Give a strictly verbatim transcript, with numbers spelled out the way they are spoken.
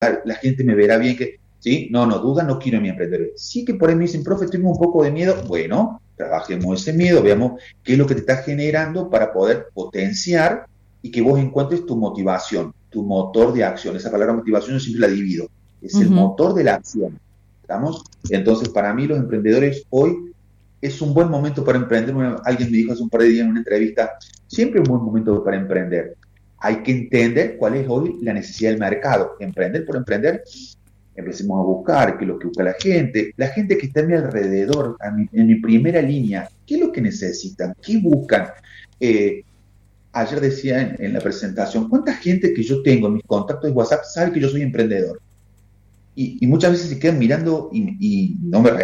la gente me verá bien, que, ¿sí? No, no, duda no quiero en mi emprendedor. Sí que por ahí me dicen, profe, tengo un poco de miedo. Bueno, trabajemos ese miedo, veamos qué es lo que te está generando para poder potenciar y que vos encuentres tu motivación, tu motor de acción. Esa palabra motivación yo siempre la divido. Es el Ujú. motor de la acción. ¿Estamos? Entonces, para mí los emprendedores hoy es un buen momento para emprender. Una- alguien me dijo hace un par de días en una entrevista, siempre es un buen momento para emprender. Hay que entender cuál es hoy la necesidad del mercado. Emprender por emprender, empecemos a buscar qué es lo que busca la gente, la gente que está a mi alrededor, a mi- en mi primera línea, qué es lo que necesitan, qué buscan. Eh, Ayer decía en, en la presentación, ¿cuánta gente que yo tengo en mis contactos de WhatsApp sabe que yo soy emprendedor? Y, y muchas veces se quedan mirando y, y no me